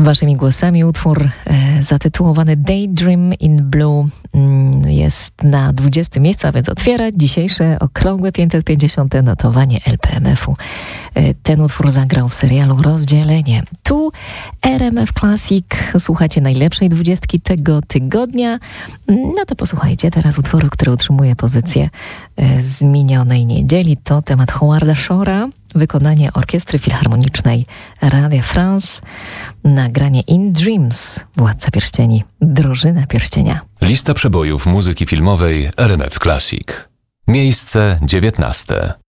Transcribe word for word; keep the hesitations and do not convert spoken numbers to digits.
Waszymi głosami utwór e, zatytułowany Daydream in Blue mm, jest na dwudziestym miejscu, a więc otwiera dzisiejsze okrągłe pięćset pięćdziesiąte notowanie L P M F u. E, ten utwór zagrał w serialu Rozdzielenie. Tu R M F Classic, słuchacie najlepszej dwudziestki tego tygodnia. No to posłuchajcie teraz utworu, który utrzymuje pozycję e, z minionej niedzieli. To temat Howarda Shore'a. Wykonanie Orkiestry Filharmonicznej Radia France, nagranie In Dreams, Władca Pierścieni, Drużyna Pierścienia. Lista przebojów muzyki filmowej R M F Classic. Miejsce dziewiętnaste.